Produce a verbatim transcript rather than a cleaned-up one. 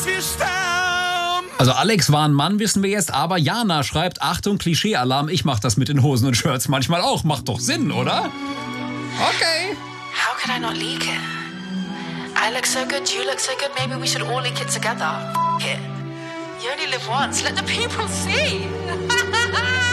bis wir sterben. Also Alex war ein Mann, wissen wir jetzt, aber Jana schreibt, Achtung, Klischee-Alarm, ich mach das mit den Hosen und Shirts manchmal auch. Macht doch Sinn, oder? Okay. How could I not leak it? I look so good, you look so good, maybe we should all leak it together. F it. You only live once, let the people see.